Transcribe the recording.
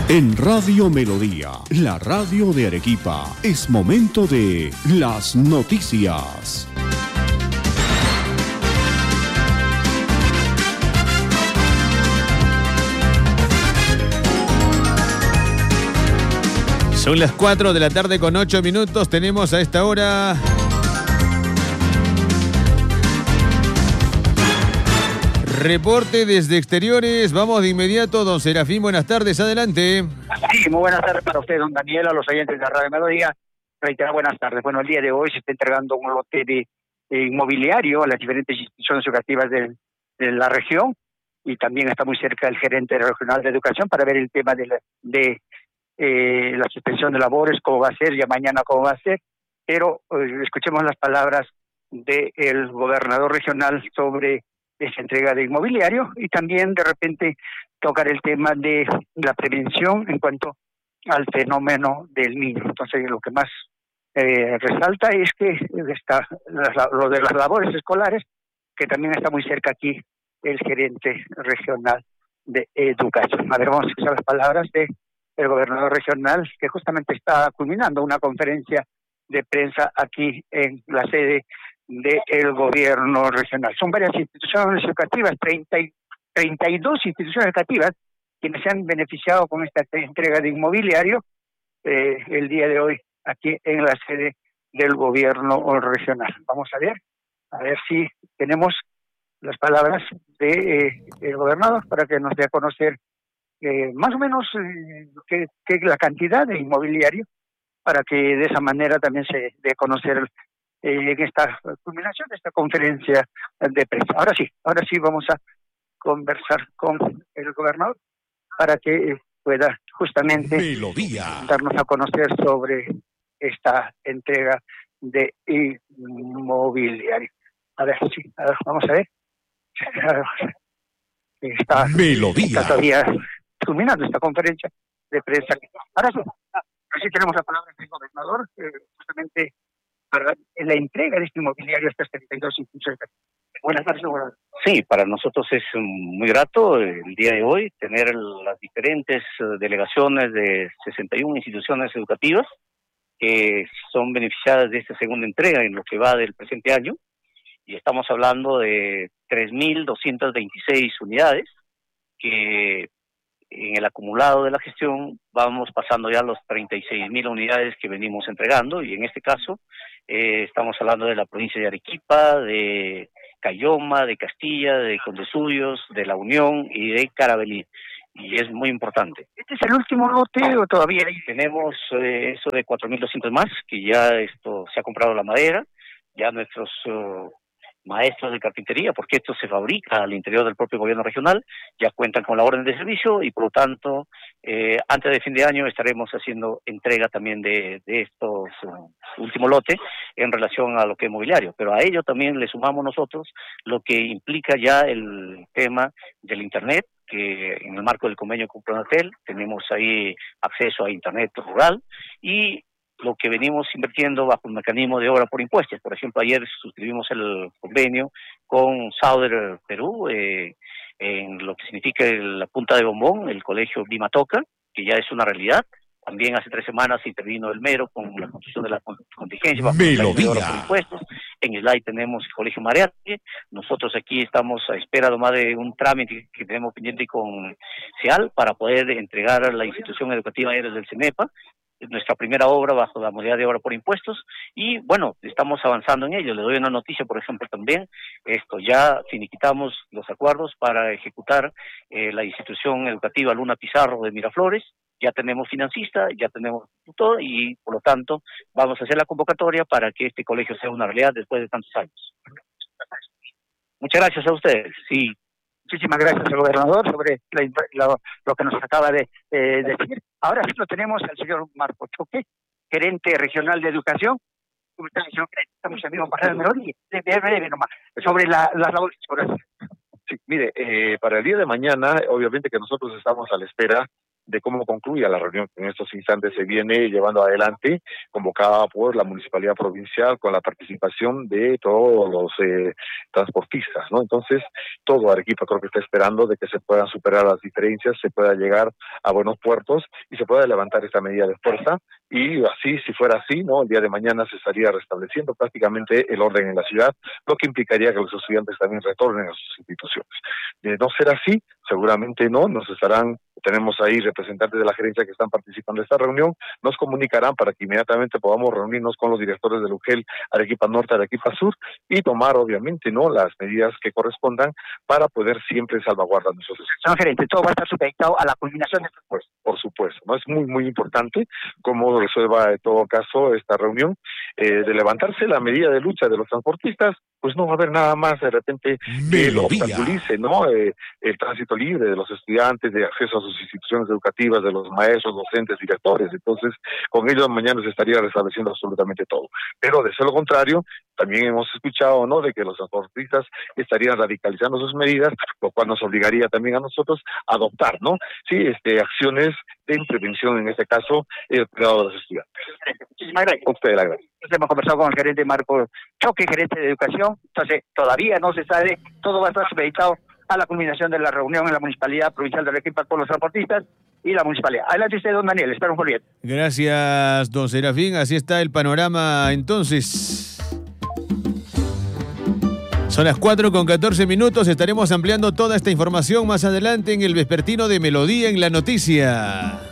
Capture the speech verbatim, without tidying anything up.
En Radio Melodía, la radio de Arequipa, es momento de las noticias. Son las cuatro de la tarde con ocho minutos. Tenemos a esta hora reporte desde exteriores. Vamos de inmediato, don Serafín, buenas tardes, adelante. Sí, muy buenas tardes para usted, don Daniel, a los oyentes de Radio Melodía. Reitera, buenas tardes. Bueno, el día de hoy se está entregando un lote de, de inmobiliario a las diferentes instituciones educativas de, de la región, y también está muy cerca el gerente regional de educación para ver el tema de, la, de eh, la suspensión de labores, cómo va a ser, ya mañana cómo va a ser. Pero eh, escuchemos las palabras del gobernador regional sobre esa entrega de inmobiliario, y también de repente tocar el tema de la prevención en cuanto al fenómeno del niño. Entonces, lo que más eh, resalta es que está la, lo de las labores escolares, que también está muy cerca aquí el gerente regional de educación. A ver, vamos a escuchar las palabras de el gobernador regional, que justamente está culminando una conferencia de prensa aquí en la sede del gobierno regional. Son varias instituciones educativas, treinta y, treinta y dos instituciones educativas quienes se han beneficiado con esta entrega de inmobiliario eh, el día de hoy aquí en la sede del gobierno regional. Vamos a ver, a ver si tenemos las palabras de eh, el gobernador para que nos dé a conocer eh, más o menos eh, que, que la cantidad de inmobiliario, para que de esa manera también se dé a conocer el Eh, en esta culminación de esta conferencia de prensa. Ahora sí, ahora sí vamos a conversar con el gobernador para que pueda justamente Melodía. darnos a conocer sobre esta entrega de inmobiliario. A ver, sí, a ver, vamos a ver. Está, Melodía. está todavía culminando esta conferencia de prensa. Ahora sí, ahora sí tenemos la palabra del gobernador, eh, justamente para la entrega de este inmobiliario a estas treinta y dos instituciones. Buenas tardes, gobernador. Sí, para nosotros es muy grato el día de hoy tener las diferentes delegaciones de sesenta y una instituciones educativas que son beneficiadas de esta segunda entrega en lo que va del presente año, y estamos hablando de tres mil doscientas veintiséis unidades que en el acumulado de la gestión vamos pasando ya los treinta y seis mil unidades que venimos entregando, y en este caso eh, estamos hablando de la provincia de Arequipa, de Cayoma, de Castilla, de Condesuyos, de La Unión y de Carabalí, y es muy importante. ¿Este es el último lote o todavía hay? Tenemos eh, eso de cuatro mil doscientos más, que ya esto se ha comprado la madera, ya nuestros uh, maestros de carpintería, porque esto se fabrica al interior del propio gobierno regional, ya cuentan con la orden de servicio, y por lo tanto eh, antes de fin de año estaremos haciendo entrega también de, de estos uh, últimos lotes en relación a lo que es mobiliario, pero a ello también le sumamos nosotros lo que implica ya el tema del internet, que en el marco del convenio con Pronatel tenemos ahí acceso a internet rural, y lo que venimos invirtiendo bajo el mecanismo de obra por impuestos. Por ejemplo, ayer suscribimos el convenio con Sauder Perú, eh, en lo que significa la punta de bombón, el colegio Bimatoca, que ya es una realidad. También hace tres semanas intervino el Mero con la construcción de la contingencia bajo el mecanismo de obra por impuestos. En el Slide tenemos el colegio Mariate. Nosotros aquí estamos a espera nomás de un trámite que tenemos pendiente con SEAL para poder entregar a la institución educativa Eres del CENEPA nuestra primera obra bajo la modalidad de obra por impuestos, y bueno, estamos avanzando en ello. Le doy una noticia, por ejemplo, también, esto ya finiquitamos los acuerdos para ejecutar eh, la institución educativa Luna Pizarro de Miraflores. Ya tenemos financista, ya tenemos tutor, y por lo tanto vamos a hacer la convocatoria para que este colegio sea una realidad después de tantos años. Muchas gracias a ustedes. Sí. Muchísimas gracias al gobernador sobre la, la, lo que nos acaba de eh, decir. Ahora sí lo tenemos al señor Marco Choque, gerente regional de educación. ¿Cómo está, señor? Estamos amigos para el Melodía. Breve, breve nomás, sobre la, las labores escolares. Sí, mire, eh, para el día de mañana, obviamente que nosotros estamos a la espera de cómo concluya la reunión que en estos instantes se viene llevando adelante, convocada por la Municipalidad Provincial con la participación de todos los eh, transportistas, ¿no? Entonces, todo Arequipa creo que está esperando de que se puedan superar las diferencias, se pueda llegar a buenos puertos y se pueda levantar esta medida de fuerza, y así, si fuera así, ¿no? El día de mañana se estaría restableciendo prácticamente el orden en la ciudad, lo que implicaría que los estudiantes también retornen a sus instituciones. De no ser así, seguramente no, nos estarán, tenemos ahí representantes de la gerencia que están participando de esta reunión, nos comunicarán para que inmediatamente podamos reunirnos con los directores del U G E L Arequipa Norte, Arequipa Sur, y tomar obviamente no las medidas que correspondan para poder siempre salvaguardar nuestros derechos. Señor gerente, todo va a estar supeditado a la culminación de... Pues, por supuesto, no es muy muy importante cómo resuelva en todo caso esta reunión. Eh, de levantarse la medida de lucha de los transportistas, pues no va a haber nada más de repente que lo obstaculice, ¿no? Eh, el tránsito libre de los estudiantes, de acceso a sus instituciones educativas, de los maestros, docentes, directores. Entonces, con ellos mañana se estaría restableciendo absolutamente todo. Pero de ser lo contrario, también hemos escuchado, ¿no?, de que los transportistas estarían radicalizando sus medidas, lo cual nos obligaría también a nosotros a adoptar, ¿no? Sí, este, acciones de prevención, en este caso, el cuidado de los estudiantes. Muchísimas gracias. A usted la gracias. Hemos conversado con el gerente Marco Choque, gerente de educación. Entonces, todavía no se sabe, todo va a estar supeditado a la culminación de la reunión en la Municipalidad Provincial de Arequipa con los transportistas y la Municipalidad. Adelante usted, don Daniel, espero muy bien. Gracias, don Serafín. Así está el panorama entonces. Son las cuatro con catorce minutos. Estaremos ampliando toda esta información más adelante en el vespertino de Melodía en la Noticia.